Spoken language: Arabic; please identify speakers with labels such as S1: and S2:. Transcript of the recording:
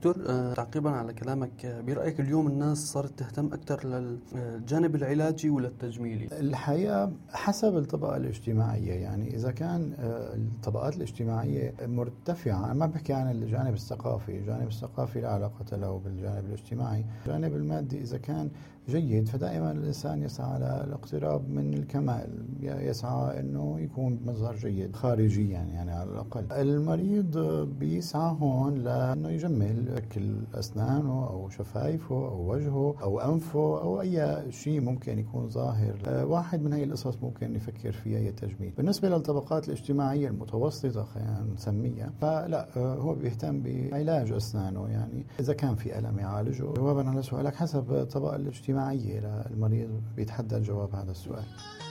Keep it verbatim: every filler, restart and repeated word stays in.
S1: دكتور، تعقيبا على كلامك، برأيك اليوم الناس صارت تهتم أكثر للجانب العلاجي ولا التجميلي؟
S2: الحقيقة حسب الطبقة الاجتماعية. يعني إذا كان الطبقات الاجتماعية مرتفعة، ما بحكي عن الجانب الثقافي، الجانب الثقافي لا علاقة له بالجانب الاجتماعي. الجانب المادي إذا كان جيد فدائما الإنسان يسعى على الاقتراب من الكمال، يسعى أنه يكون مظهر جيد خارجيا يعني على الأقل. المريض بيسعى هون لأنه يجمل شكل أسنانه أو شفايفه أو وجهه أو أنفه أو أي شيء ممكن يكون ظاهر. واحد من هاي القصص ممكن يفكر فيها هي التجميل. بالنسبة للطبقات الاجتماعية المتوسطة خلينا نسميها، فلا، هو بيهتم بعلاج أسنانه، يعني إذا كان في ألم يعالجه. جوابا على سؤالك، حسب الطبقة الاجتماعية للمريض بيتحدد جواب هذا السؤال.